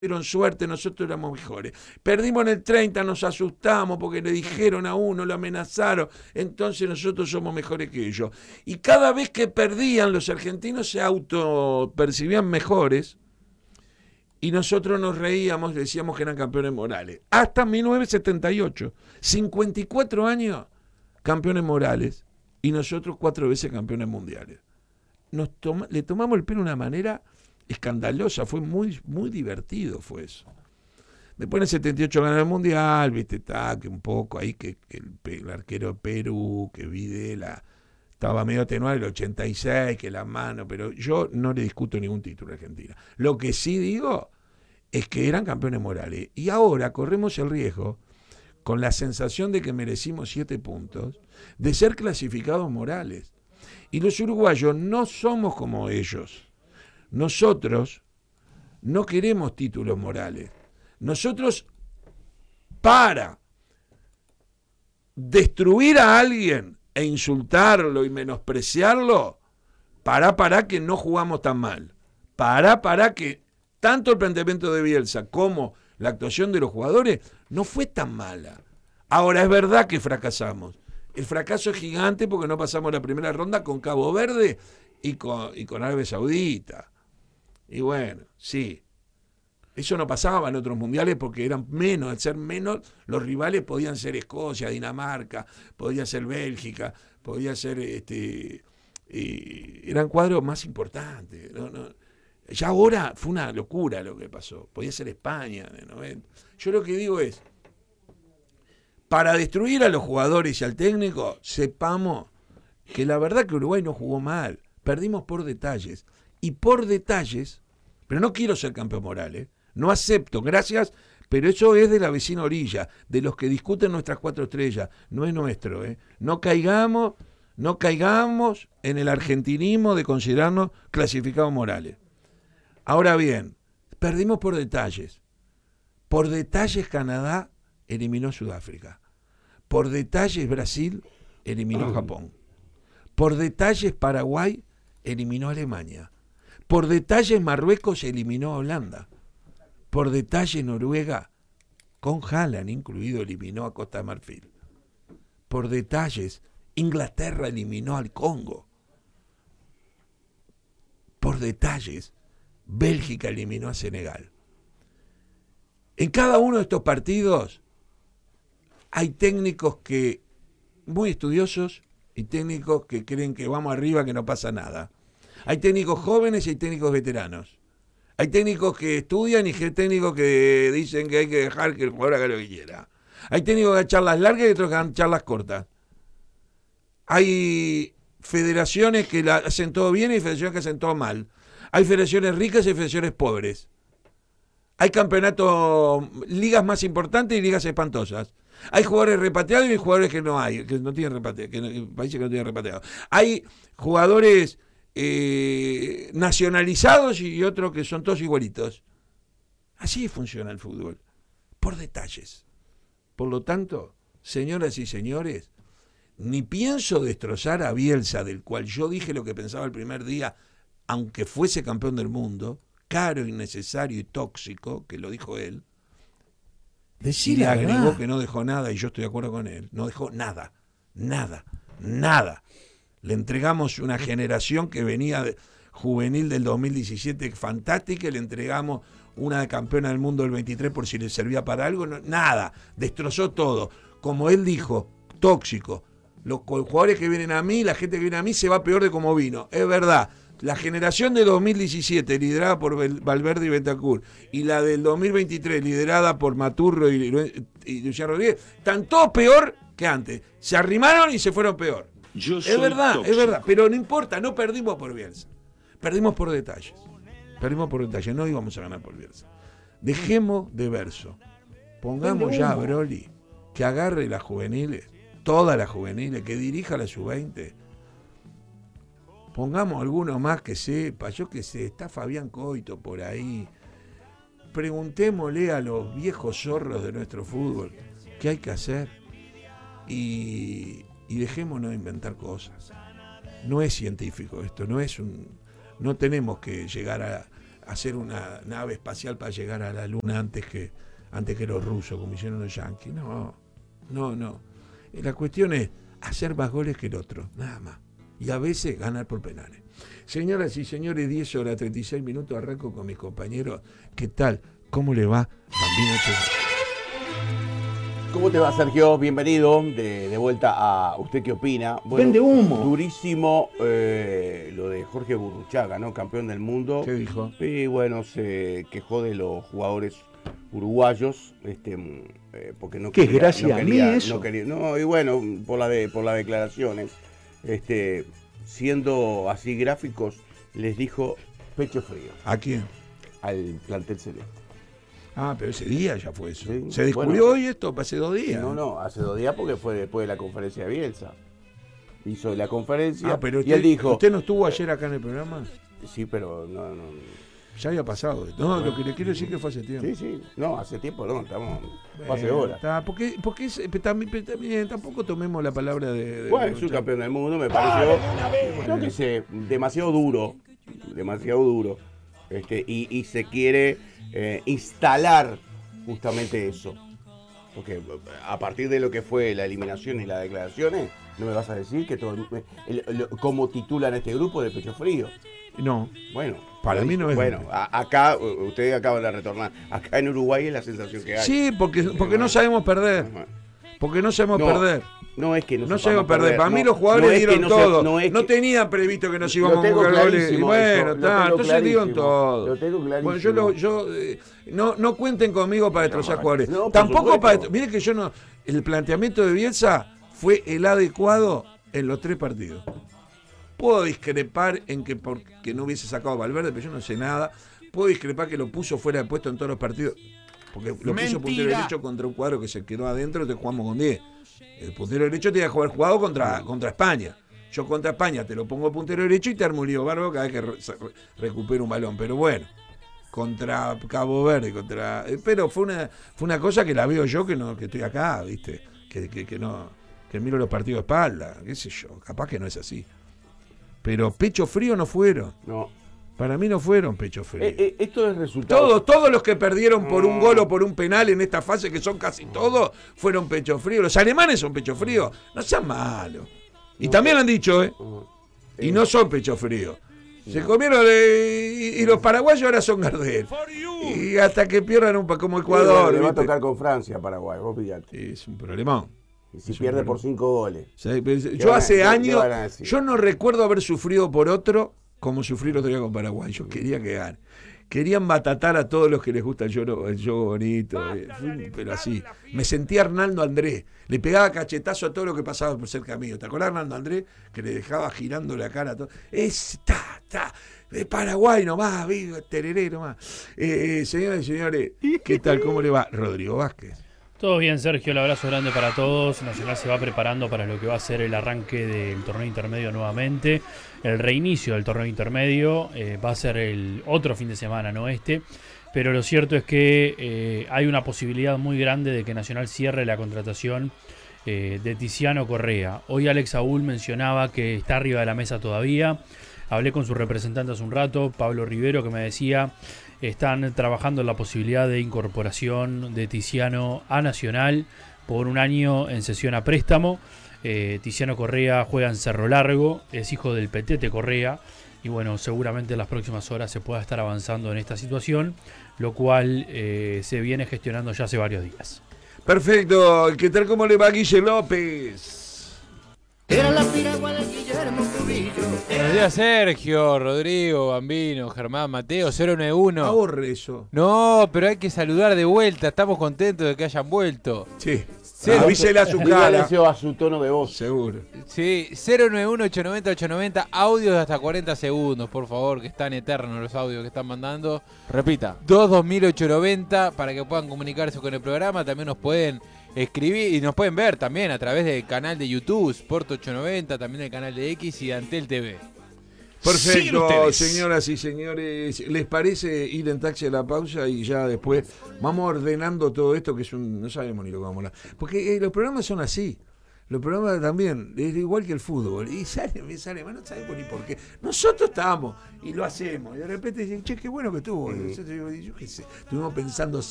tuvieron suerte, nosotros éramos mejores. Perdimos en el 30, nos asustamos porque le dijeron a uno, lo amenazaron, entonces nosotros somos mejores que ellos. Y cada vez que perdían, los argentinos se autopercibían mejores y nosotros nos reíamos, decíamos que eran campeones morales. Hasta 1978, 54 años, campeones morales, y nosotros 4 veces campeones mundiales. Le tomamos el pelo de una manera escandalosa, fue muy divertido fue eso. Después en el 78 ganó el mundial, viste, que un poco ahí que el arquero de Perú, que Videla estaba medio atenuado, el 86, que la mano, pero yo no le discuto ningún título a Argentina. Lo que sí digo es que eran campeones morales. Y ahora corremos el riesgo, con la sensación de que merecimos 7 puntos, de ser clasificados morales. Y los uruguayos no somos como ellos. Nosotros no queremos títulos morales. Nosotros, para destruir a alguien e insultarlo y menospreciarlo, para que no jugamos tan mal. Para que tanto el planteamiento de Bielsa como la actuación de los jugadores no fue tan mala. Ahora, es verdad que fracasamos. El fracaso es gigante porque no pasamos la primera ronda con Cabo Verde y con Arabia Saudita. Y bueno, sí. Eso no pasaba en otros mundiales porque eran menos. Al ser menos, los rivales podían ser Escocia, Dinamarca, podía ser Bélgica, podía ser eran cuadros más importantes. Ya ahora fue una locura lo que pasó. Podía ser España en el 90. Yo lo que digo es, para destruir a los jugadores y al técnico, sepamos que la verdad que Uruguay no jugó mal. Perdimos por detalles. Y por detalles, pero no quiero ser campeón moral, no acepto, gracias, pero eso es de la vecina orilla, de los que discuten nuestras 4 estrellas, no es nuestro. No caigamos en el argentinismo de considerarnos clasificados morales. Ahora bien, perdimos por detalles. Por detalles Canadá eliminó a Sudáfrica. Por detalles Brasil eliminó a Japón. Por detalles Paraguay eliminó a Alemania. Por detalles Marruecos eliminó a Holanda. Por detalles Noruega, con Haaland incluido, eliminó a Costa de Marfil. Por detalles Inglaterra eliminó al Congo. Por detalles Bélgica eliminó a Senegal. En cada uno de estos partidos hay técnicos que muy estudiosos y técnicos que creen que vamos arriba, que no pasa nada. Hay técnicos jóvenes y hay técnicos veteranos. Hay técnicos que estudian y hay técnicos que dicen que hay que dejar que el jugador haga lo que quiera. Hay técnicos que dan charlas largas y otros que dan charlas cortas. Hay federaciones que la hacen todo bien y federaciones que hacen todo mal. Hay federaciones ricas y federaciones pobres. Hay campeonatos, ligas más importantes y ligas espantosas. Hay jugadores repatriados y hay jugadores que no hay, que no tienen repatriados, países que no tienen repatriados. Hay jugadores nacionalizados y otros que son todos igualitos. Así funciona el fútbol, por detalles. Por lo tanto, señoras y señores, ni pienso destrozar a Bielsa, del cual yo dije lo que pensaba el primer día, aunque fuese campeón del mundo, caro, innecesario y tóxico, que lo dijo él. Y le agregó que no dejó nada, y yo estoy de acuerdo con él. No dejó nada. Le entregamos una generación que venía juvenil del 2017 fantástica, y le entregamos una campeona del mundo del 23 por si le servía para algo. No, nada, destrozó todo. Como él dijo, tóxico. Los jugadores que vienen a mí, la gente que viene a mí se va peor de como vino. Es verdad. La generación de 2017, liderada por Valverde y Bentancur, y la del 2023, liderada por Maturro y Luciano Rodríguez, están todos peor que antes. Se arrimaron y se fueron peor. Es verdad, pero no importa, no perdimos por Bielsa. Perdimos por detalles. No íbamos a ganar por Bielsa. Dejemos de verso. Pongamos ya a Broly, que agarre las juveniles, todas las juveniles, que dirija la sub-20. Pongamos alguno más que sepa, yo qué sé, está Fabián Coito por ahí. Preguntémosle a los viejos zorros de nuestro fútbol qué hay que hacer y dejémonos de inventar cosas. No es científico esto, no tenemos que llegar hacer una nave espacial para llegar a la Luna antes que los rusos, como hicieron los yanquis. No. La cuestión es hacer más goles que el otro, nada más. Y a veces ganar por penales. Señoras y señores, 10:36, arranco con mis compañeros. ¿Qué tal? ¿Cómo le va, Bambino Che? ¿Cómo te va, Sergio? Bienvenido de vuelta a ¿Usted qué opina? Bueno, Vende humo. Durísimo lo de Jorge Gurruchaga, ¿no? Campeón del mundo. ¿Qué dijo? Y bueno, se quejó de los jugadores uruguayos, porque no ¿Qué quería, gracia no a quería, mí eso? no quería, no, y bueno, por las declaraciones, siendo así gráficos, les dijo pecho frío ¿A quién? al plantel celeste. Ah, pero ese día ya fue eso. Sí, ¿Se descubrió hoy esto? Hace 2 días. No, hace 2 días porque fue después de la conferencia de Bielsa. Hizo la conferencia Pero y él dijo... ¿Usted no estuvo ayer acá en el programa? Sí, pero no. Ya había pasado. No, lo que le quiero decir que fue hace tiempo. Sí, no, hace tiempo no, fue hace horas. Porque también tampoco tomemos la palabra de Bueno, es un campeón del mundo, me pareció, creo que es demasiado duro, y se quiere instalar justamente eso. Porque a partir de lo que fue la eliminación y las declaraciones, no me vas a decir que como titulan este grupo de pecho frío. No. Bueno, para mí no es. Bueno, acá, ustedes acaban de retornar. Acá en Uruguay es la sensación que hay. Sí, porque no sabemos perder. Porque no sabemos perder. No es que no sabemos perder. Para mí los jugadores dieron todo. No tenían previsto que nos íbamos a jugar goles. Y bueno, entonces dieron todo. Lo tengo clarísimo. Bueno, no cuenten conmigo para destrozar jugadores. No, tampoco para. Mire que yo no. El planteamiento de Bielsa fue el adecuado en los 3 partidos. Puedo discrepar en que porque no hubiese sacado a Valverde, pero yo no sé nada. Puedo discrepar que lo puso fuera de puesto en todos los partidos. Porque lo puso puntero derecho contra un cuadro que se quedó adentro, entonces jugamos con 10. El puntero derecho tenía que haber jugado contra España. Yo contra España te lo pongo puntero derecho y te armo un lío bárbaro cada vez que recupero un balón. Pero bueno, contra Cabo Verde, pero fue una cosa que la veo yo que estoy acá, ¿viste? Que miro los partidos de espalda, qué sé yo, capaz que no es así. Pero pecho frío no fueron. No. Para mí no fueron pecho frío. Esto es resultado. Todos los que perdieron por un gol o por un penal en esta fase, que son casi todos, fueron pecho frío. Los alemanes son pecho frío. No sean malos. Y también han dicho, y no son pecho frío. Se comieron y los paraguayos ahora son Gardel. Y hasta que pierdan como Ecuador. Le va a tocar con Francia, Paraguay, vos pillate. Es un problemón. Y si pierde por 5 goles. Yo hace años, yo no recuerdo haber sufrido por otro como sufrí el otro día con Paraguay. Yo quería que gane. Querían batatar a todos los que les gusta el juego bonito. Pero así. Me sentía Arnaldo Andrés. Le pegaba cachetazo a todo lo que pasaba por cerca mío. ¿Te acordás, Arnaldo Andrés? Que le dejaba girando la cara a todo. Paraguay nomás, tereré nomás. Señoras y señores, ¿qué tal? ¿Cómo le va? Rodrigo Vázquez. Todo bien, Sergio, el abrazo grande para todos. Nacional se va preparando para lo que va a ser el arranque del torneo intermedio nuevamente. El reinicio del torneo intermedio va a ser el otro fin de semana, no este. Pero lo cierto es que hay una posibilidad muy grande de que Nacional cierre la contratación de Tiziano Correa. Hoy Alex Saúl mencionaba que está arriba de la mesa todavía. Hablé con su representante hace un rato, Pablo Rivero, que me decía... Están trabajando en la posibilidad de incorporación de Tiziano a Nacional por un año en cesión a préstamo. Tiziano Correa juega en Cerro Largo, es hijo del Petete Correa. Y bueno, seguramente en las próximas horas se pueda estar avanzando en esta situación, lo cual se viene gestionando ya hace varios días. Perfecto, ¿qué tal? ¿Cómo le va, Guille López? Era la piragua de Guillermo Cubillo. Buenos días, Sergio, Rodrigo, Bambino, Germán, Mateo, 091. Ahorre eso. No, pero hay que saludar de vuelta. Estamos contentos de que hayan vuelto. Sí. Avísela a su cara. A su tono de voz. Seguro. Sí, 091-890-890. Audios de hasta 40 segundos, por favor, que están eternos los audios que están mandando. Repita. 220-890 para que puedan comunicarse con el programa. También nos pueden escribir y nos pueden ver también a través del canal de YouTube, Sport 890, también el canal de X y de Antel TV. Perfecto, señoras y señores. ¿Les parece ir en taxi a la pausa y ya después vamos ordenando todo esto que es no sabemos ni lo que vamos a hablar? Porque los programas son así. Los programas también, es igual que el fútbol. Y me sale, no sabemos ni por qué. Nosotros estábamos y lo hacemos. Y de repente dicen, che, qué bueno que estuvo. Y yo digo, yo qué sé, estuvimos pensando